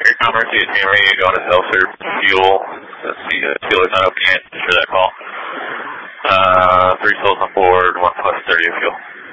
Air Commerce, Henry, going to self-serve fuel. Let's see, fuel is not open yet for that call. 3 souls on board, 1 plus 30 of fuel.